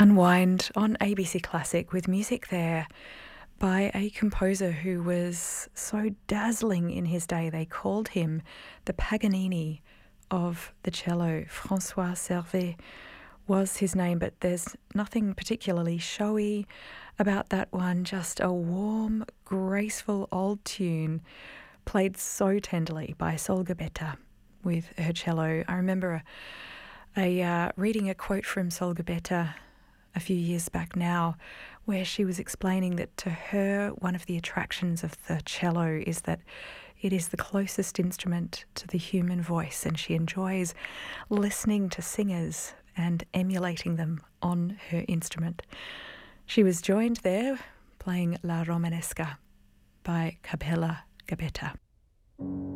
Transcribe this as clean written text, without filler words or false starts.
Unwind on ABC Classic with music there by a composer who was so dazzling in his day. They called him the Paganini of the cello. François Servet was his name, but there's nothing particularly showy about that one. Just a warm, graceful old tune played so tenderly by Sol Gabetta with her cello. I remember reading a quote from Sol Gabetta a few years back now, where she was explaining that to her, one of the attractions of the cello is that it is the closest instrument to the human voice, and she enjoys listening to singers and emulating them on her instrument. She was joined there playing La Romanesca by Capella Gabetta.